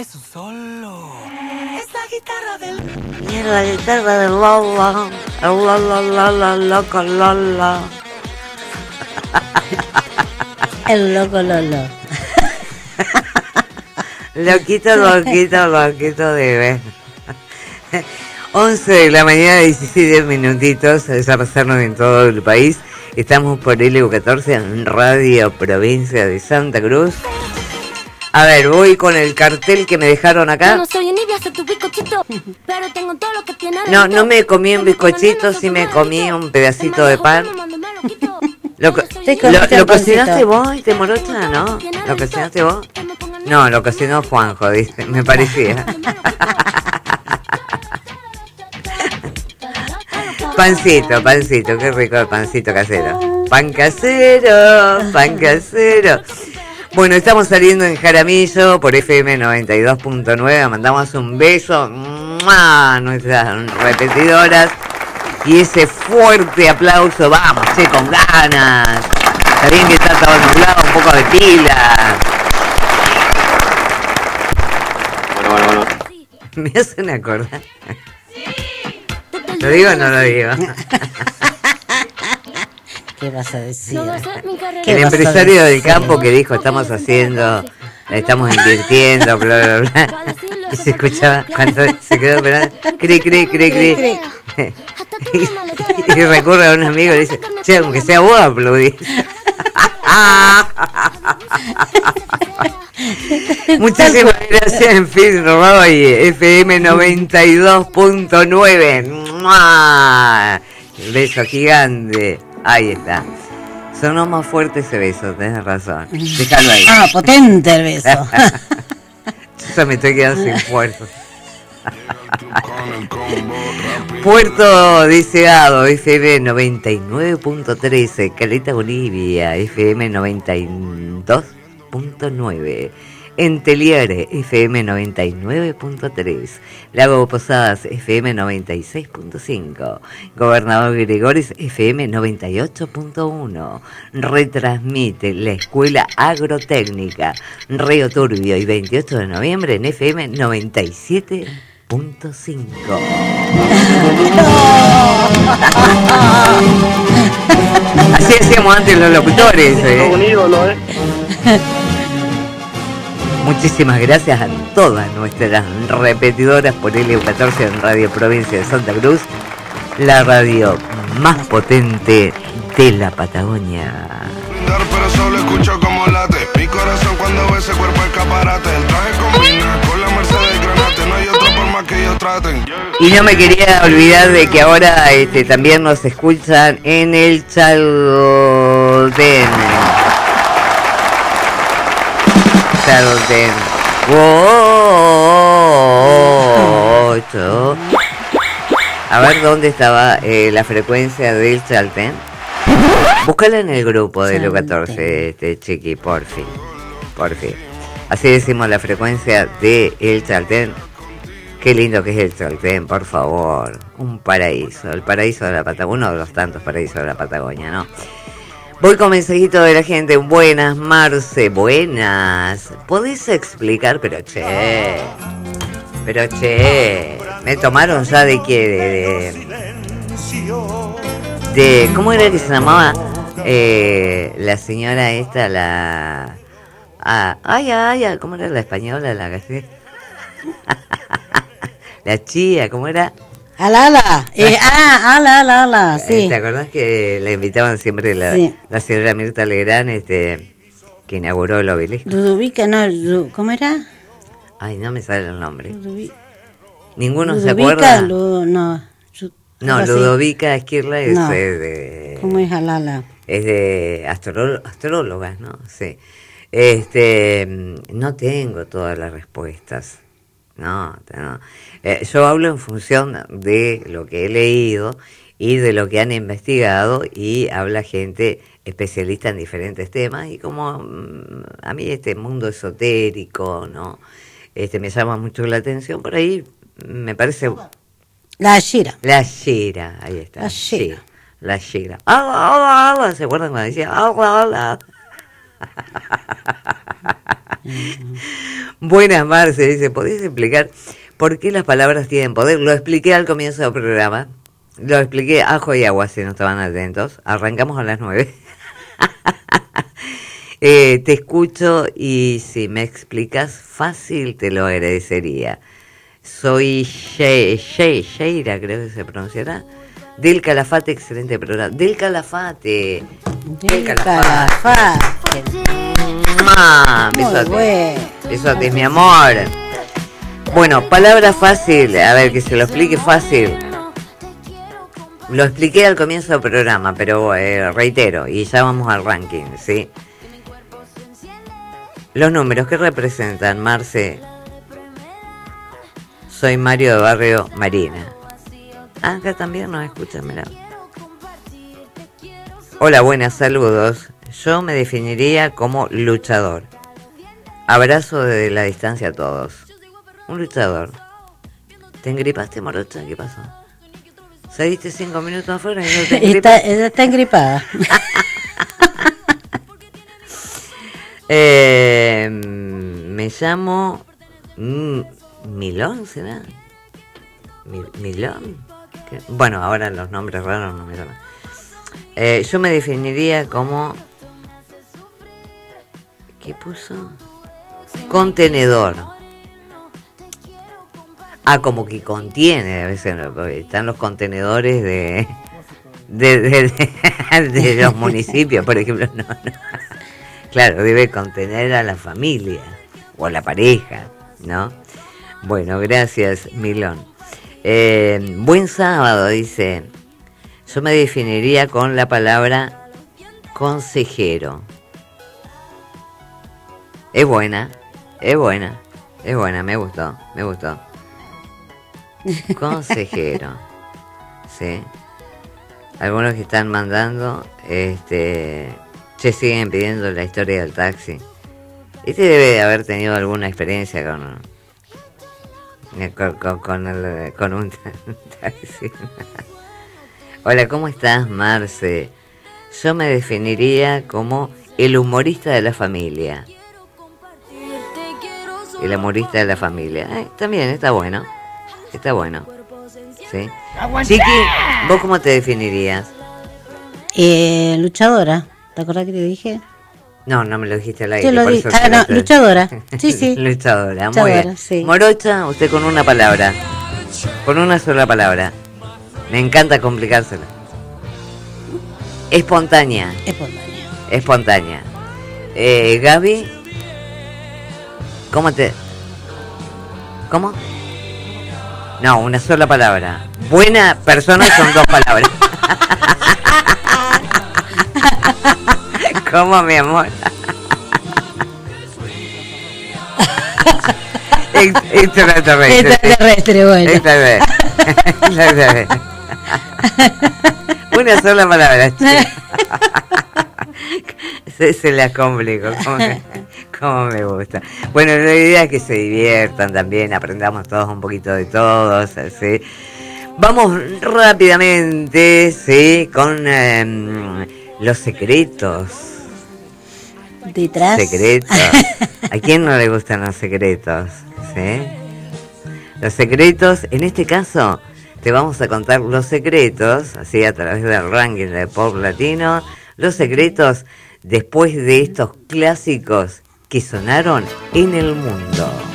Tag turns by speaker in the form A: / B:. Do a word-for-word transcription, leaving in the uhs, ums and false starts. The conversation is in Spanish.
A: Es un solo. Es la guitarra del...
B: Y es la guitarra del Lola. El Lola, Lola, loco Lola.
C: El loco Lolo.
B: Loquito, loquito, loquito de ver. once de la mañana, diecisiete minutitos, a pasarnos en todo el país. Estamos por L U catorce en Radio Provincia de Santa Cruz. A ver, voy con el cartel que me dejaron acá.
D: Yo no soy envidia, soy tu bizcochito, pero tengo todo lo que tiene.
B: No, no me comí un bizcochito, sí me comí un pedacito de pan. ¿Lo, co lo, lo cocinaste vos, este morocha, no? ¿Lo cocinaste vos? No, lo cocinó Juanjo, dice, me parecía. Pancito, pancito, qué rico el pancito casero. Pan casero, pan casero. Bueno, estamos saliendo en Jaramillo por F M noventa y dos punto nueve. Mandamos un beso a nuestras repetidoras. Y ese fuerte aplauso, vamos, che, con ganas. Está bien que está todo nublado, un poco de pila.
E: Bueno, bueno, bueno.
B: Me hacen acordar. ¿Lo digo o no lo digo?
C: ¿Qué vas a decir?
B: El empresario del campo que dijo, estamos haciendo, estamos invirtiendo, bla, bla, bla. Y se escuchaba cuando se quedó esperando, cri, cri, cri, cri. Y, y recurre a un amigo y dice, che, aunque sea vos aplaudís. Muchísimas gracias, en fin, robado y F M noventa y dos punto nueve. Beso gigante. Ahí está. Sonó más fuerte ese beso, tenés razón. Déjalo ahí.
C: Ah, potente el beso.
B: Yo ya me estoy quedando sin fuerza. Puerto Deseado, F M noventa y nueve punto trece, Caleta, Bolivia, F M noventa y dos punto nueve, en Teliare, F M noventa y nueve punto tres, Lago Posadas, F M noventa y seis punto cinco, Gobernador Gregores, F M noventa y ocho punto uno, retransmite la Escuela Agrotécnica, Río Turbio y veintiocho de noviembre en F M noventa y siete punto cinco. Así hacíamos antes los locutores, ¿eh?
E: Un ídolo, ¿eh?
B: Muchísimas gracias a todas nuestras repetidoras por L U catorce en Radio Provincia de Santa Cruz, la radio más potente de la Patagonia.
F: Pero solo escucho como late mi corazón cuando ve ese cuerpo escaparate. El traje combina con la Mercedes Granate. No hay otra forma que ellos traten.
B: Y no me quería olvidar de que ahora este, también nos escuchan en el Chalden. Chalden. ocho. A ver dónde estaba eh, la frecuencia del Chalden. Búscala en el grupo de L U catorce, este, chiqui, por fin. Por fin. Así decimos la frecuencia de El Chaltén. Qué lindo que es El Chaltén, por favor. Un paraíso, el paraíso de la Patagonia, uno de los tantos paraísos de la Patagonia, ¿no? Voy con mensajito de la gente. Buenas, Marce, buenas. ¿Podés explicar? Pero che, pero che, me tomaron ya de qué, de, de, de ¿cómo era que se llamaba? Eh, la señora esta, la... Ah, ay, ay, ¿cómo era la española? La la chía, ¿cómo era?
C: Alala, eh, ah, ala, ala, ala, sí.
B: ¿Te acordás que la invitaban siempre la, sí. la señora Mirta Legrand, este, que inauguró el obelisco?
C: Ludovica, no, ¿cómo era?
B: Ay, no me sale el nombre.
C: Ludovic...
B: ¿Ninguno
C: Ludovica,
B: se acuerda?
C: Lu... No,
B: no Ludovica Esquirla es
C: no.
B: de...
C: ¿Cómo es Alala?
B: Es de astró... astrólogas, ¿no? Sí. Este, no tengo todas las respuestas. No, no. Eh, yo hablo en función de lo que he leído y de lo que han investigado, y habla gente especialista en diferentes temas, y como mmm, a mí este mundo esotérico, ¿no? Este me llama mucho la atención, por ahí me parece...
C: La Shira.
B: La Shira, ahí está.
C: La Shira.
B: Sí, la Shira. ¡Ala, ala, ala! ¿Se acuerdan cuando decía ¡ala, ala! Buenas, Marce, dice, ¿podés explicar por qué las palabras tienen poder? Lo expliqué al comienzo del programa. Lo expliqué ajo y agua, si no estaban atentos. Arrancamos a las nueve. eh, te escucho y si me explicas fácil te lo agradecería. Soy She- She- Sheira, creo que se pronunciará. Del Calafate, excelente programa. Del Calafate.
C: Del Calafate.
B: ¡Mua!
C: Muy
B: Besotes.
C: bueno.
B: Besotes, mi amor. Bueno, palabra fácil. A ver, que se lo explique fácil. Lo expliqué al comienzo del programa, pero eh, reitero, y ya vamos al ranking, ¿sí? Los números que representan, Marce. Soy Mario de Barrio Marina. Ah, acá también nos escuchan, mirá. Hola, buenas, saludos. Yo me definiría como luchador. Abrazo desde la distancia a todos. Un luchador. ¿Te engripaste, morocha? ¿Qué pasó? Saliste cinco minutos afuera y no te
C: Está,
B: engripaste.
C: ella está engripada.
B: eh, me llamo... Mm, ¿Milón será? ¿Mil- ¿Milón? ¿Qué? Bueno, ahora los nombres raros no me llaman. Eh, yo me definiría como... ¿Qué puso? Contenedor. Ah, como que contiene, a veces no, porque están los contenedores de de, de, de, de los municipios, por ejemplo. No, no. Claro, debe contener a la familia o a la pareja, ¿no? Bueno, gracias, Milón. Eh, buen sábado, dice. Yo me definiría con la palabra consejero. Es buena, es buena, es buena, me gustó, me gustó. Consejero. Sí. Algunos que están mandando, este, se siguen pidiendo la historia del taxi. Este debe de haber tenido alguna experiencia con con, con, con, el, con un taxi. Hola, ¿cómo estás, Marce? Yo me definiría como el humorista de la familia. El humorista de la familia. Eh, también está bueno. Está bueno. ¿Sí? Chiqui, ¿vos cómo te definirías?
C: Eh, luchadora. ¿Te acordás que te dije?
B: No, no me lo dijiste al aire.
C: Te lo
B: por
C: di-
B: eso
C: ah,
B: te lo
C: no,
B: estoy-
C: luchadora. Sí, sí.
B: Luchadora, muy
C: Luchadora,
B: bien.
C: sí.
B: Morocha, usted con una palabra. Con una sola palabra. Me encanta complicársela. Espontánea.
C: Espontánea.
B: Espontánea. Eh, Gaby, ¿cómo te...? ¿Cómo? No, una sola palabra. Buena persona son dos palabras. ¿Cómo, mi amor? Ex- Extraterrestre.
C: Extraterrestre, bueno.
B: Extraterrestre. Una sola palabra, che. se, se las complico, como me, como me gusta. Bueno, la idea es que se diviertan también, aprendamos todos un poquito de todos, ¿sí? Vamos rápidamente, ¿sí? Con eh, los secretos.
C: Detrás.
B: Secretos. ¿A quién no le gustan los secretos? ¿Sí? Los secretos, en este caso, te vamos a contar los secretos, así a través del ranking de pop latino, los secretos después de estos clásicos que sonaron en el mundo.